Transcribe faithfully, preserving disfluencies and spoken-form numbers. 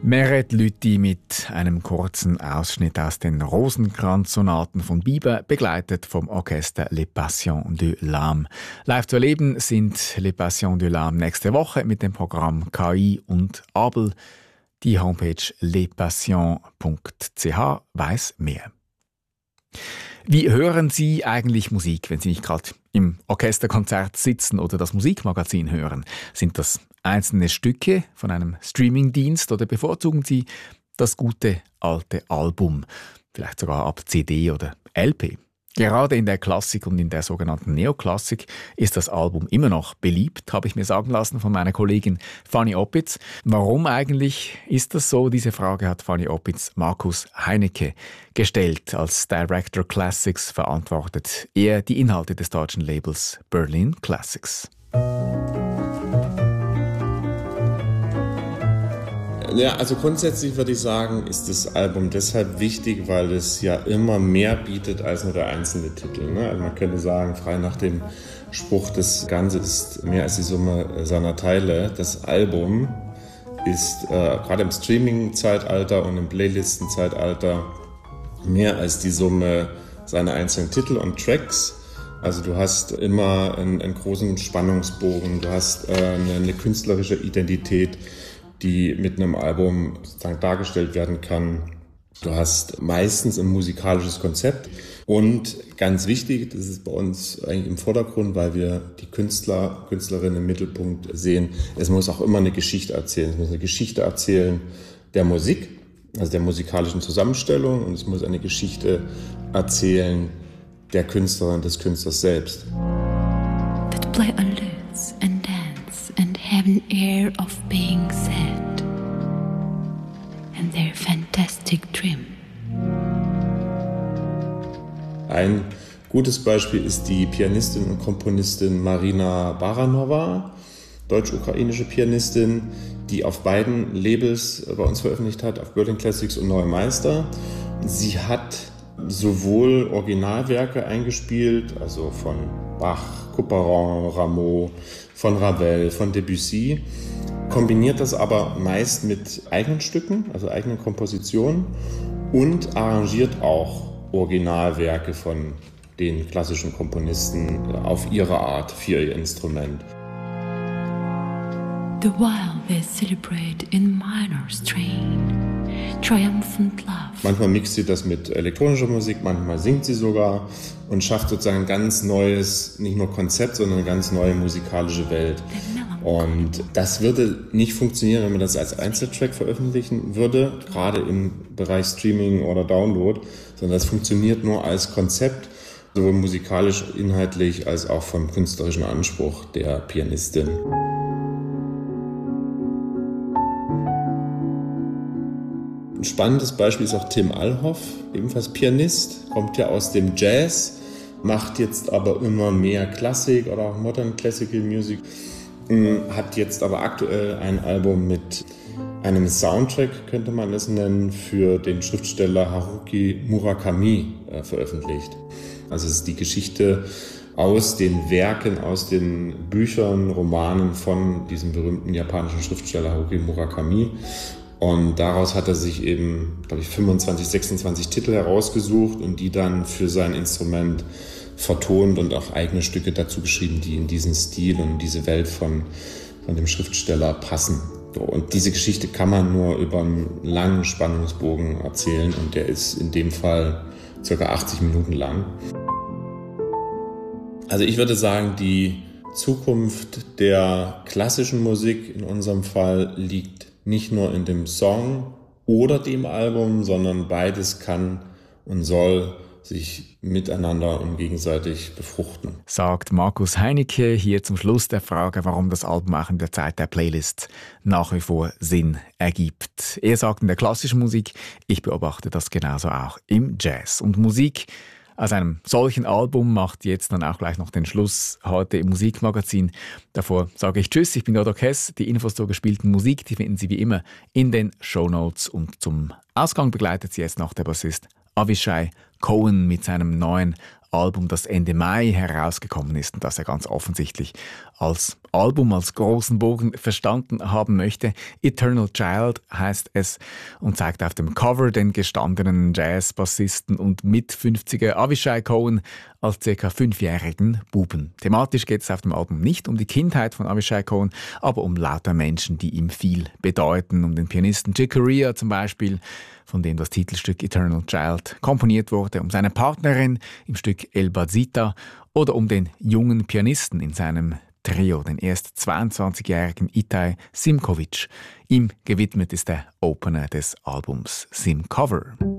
Meret Lüthi mit einem kurzen Ausschnitt aus den Rosenkranz-Sonaten von Biber, begleitet vom Orchester Les Passions de l'Âme. Live zu erleben sind Les Passions de l'Âme nächste Woche mit dem Programm K I und Abel. Die Homepage les passions punkt c h weiss mehr. Wie hören Sie eigentlich Musik, wenn Sie nicht gerade im Orchesterkonzert sitzen oder das Musikmagazin hören? Sind das einzelne Stücke von einem Streamingdienst oder bevorzugen Sie das gute alte Album, vielleicht sogar ab C D oder L P? Gerade in der Klassik und in der sogenannten Neoklassik ist das Album immer noch beliebt, habe ich mir sagen lassen von meiner Kollegin Fanny Oppitz. Warum eigentlich ist das so? Diese Frage hat Fanny Oppitz Markus Heinecke gestellt. Als Director Classics verantwortet er die Inhalte des deutschen Labels Berlin Classics. Ja, also grundsätzlich würde ich sagen, ist das Album deshalb wichtig, weil es ja immer mehr bietet als nur der einzelne Titel. Ne? Also man könnte sagen, frei nach dem Spruch, das Ganze ist mehr als die Summe seiner Teile. Das Album ist äh, gerade im Streaming-Zeitalter und im Playlisten-Zeitalter mehr als die Summe seiner einzelnen Titel und Tracks. Also du hast immer einen, einen großen Spannungsbogen, du hast äh, eine, eine künstlerische Identität, die mit einem Album sozusagen dargestellt werden kann. Du hast meistens ein musikalisches Konzept und ganz wichtig, das ist bei uns eigentlich im Vordergrund, weil wir die Künstler, Künstlerinnen im Mittelpunkt sehen, es muss auch immer eine Geschichte erzählen. Es muss eine Geschichte erzählen der Musik, also der musikalischen Zusammenstellung, und es muss eine Geschichte erzählen der Künstlerin, des Künstlers selbst. That play on lutes and dance and have an air of being sad. And their fantastic trim. Ein gutes Beispiel ist die Pianistin und Komponistin Marina Baranova, deutsch-ukrainische Pianistin, die auf beiden Labels bei uns veröffentlicht hat, auf Berlin Classics und Neue Meister. Sie hat sowohl Originalwerke eingespielt, also von Bach, Couperin, Rameau, von Ravel, von Debussy, kombiniert das aber meist mit eigenen Stücken, also eigenen Kompositionen, und arrangiert auch Originalwerke von den klassischen Komponisten auf ihre Art für ihr Instrument. The while they celebrate in minor strain, triumphant love. Manchmal mixt sie das mit elektronischer Musik, manchmal singt sie sogar und schafft sozusagen ein ganz neues, nicht nur Konzept, sondern eine ganz neue musikalische Welt. Und das würde nicht funktionieren, wenn man das als Einzeltrack veröffentlichen würde, gerade im Bereich Streaming oder Download, sondern das funktioniert nur als Konzept, sowohl musikalisch, inhaltlich, als auch vom künstlerischen Anspruch der Pianistin. Ein spannendes Beispiel ist auch Tim Alhoff, ebenfalls Pianist, kommt ja aus dem Jazz, macht jetzt aber immer mehr Klassik oder auch Modern Classical Music, hat jetzt aber aktuell ein Album mit einem Soundtrack, könnte man es nennen, für den Schriftsteller Haruki Murakami äh, veröffentlicht. Also es ist die Geschichte aus den Werken, aus den Büchern, Romanen von diesem berühmten japanischen Schriftsteller Haruki Murakami. Und daraus hat er sich eben, glaube ich, fünfundzwanzig, sechsundzwanzig Titel herausgesucht und die dann für sein Instrument vertont und auch eigene Stücke dazu geschrieben, die in diesen Stil und diese Welt von, von dem Schriftsteller passen. Und diese Geschichte kann man nur über einen langen Spannungsbogen erzählen und der ist in dem Fall ca. achtzig Minuten lang. Also ich würde sagen, die Zukunft der klassischen Musik in unserem Fall liegt nicht nur in dem Song oder dem Album, sondern beides kann und soll sich miteinander und gegenseitig befruchten. Sagt Markus Heinecke hier zum Schluss der Frage, warum das Album auch in der Zeit der Playlist nach wie vor Sinn ergibt. Er sagt in der klassischen Musik, ich beobachte das genauso auch im Jazz. Und Musik aus einem solchen Album macht jetzt dann auch gleich noch den Schluss heute im Musikmagazin. Davor sage ich Tschüss, ich bin Dodo Kess. Die Infos zur gespielten Musik, die finden Sie wie immer in den Shownotes. Und zum Ausgang begleitet Sie jetzt noch der Bassist Avishai Cohen mit seinem neuen Album, das Ende Mai herausgekommen ist und das er ganz offensichtlich als Album, als großen Bogen verstanden haben möchte. Eternal Child heißt es und zeigt auf dem Cover den gestandenen Jazz-Bassisten und Mit-fünfziger Avishai Cohen als circa fünfjährigen Buben. Thematisch geht es auf dem Album nicht um die Kindheit von Avishai Cohen, aber um lauter Menschen, die ihm viel bedeuten. Um den Pianisten Chick Corea zum Beispiel, von dem das Titelstück Eternal Child komponiert wurde, um seine Partnerin im Stück El Bazita oder um den jungen Pianisten in seinem Trio, den erst zweiundzwanzigjährigen Itai Simkovic. Ihm gewidmet ist der Opener des Albums Simcover.